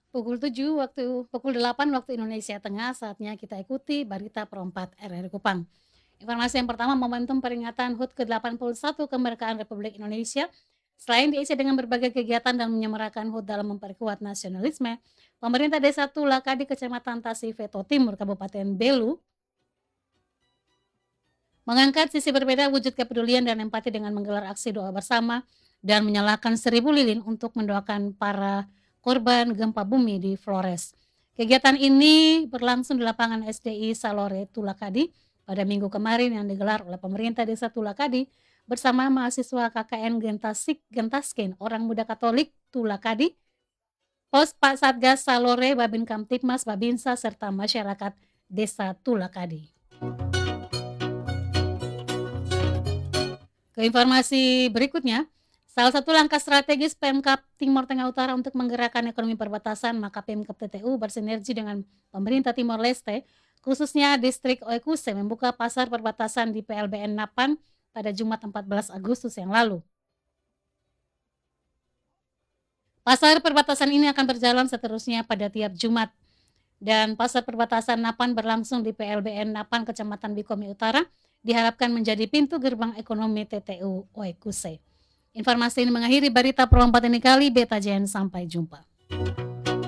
Pukul 8 waktu Indonesia Tengah, saatnya kita ikuti berita perempat RRI Kupang. Informasi yang pertama, momentum peringatan HUT ke-81 kemerdekaan Republik Indonesia. Selain diisi dengan berbagai kegiatan dan menyemarakan HUT dalam memperkuat nasionalisme, pemerintah Desa Tulaka di Kecamatan Tasiveto Timur, Kabupaten Belu, mengangkat sisi berbeda wujud kepedulian dan empati dengan menggelar aksi doa bersama dan menyalakan 1000 lilin untuk mendoakan para korban gempa bumi di Flores. Kegiatan ini berlangsung di lapangan SDI Salore Tulakadi pada minggu kemarin yang digelar oleh pemerintah Desa Tulakadi bersama mahasiswa KKN Gentaskin Orang Muda Katolik Tulakadi, Pos Pak Satgas Salore, Babin Kamtipmas, Babinsa, serta masyarakat Desa Tulakadi. Ke informasi berikutnya, salah satu langkah strategis Pemkab Timur Tengah Utara untuk menggerakkan ekonomi perbatasan, maka Pemkab TTU bersinergi dengan pemerintah Timor Leste, khususnya distrik Oekuse, membuka pasar perbatasan di PLBN Napan pada Jumat 14 Agustus yang lalu. Pasar perbatasan ini akan berjalan seterusnya pada tiap Jumat. Dan pasar perbatasan Napan berlangsung di PLBN Napan, Kecamatan Bikomi Utara, diharapkan menjadi pintu gerbang ekonomi TTU Oekuse. Informasi ini mengakhiri berita perlombaan ini kali. Beta Jen, sampai jumpa.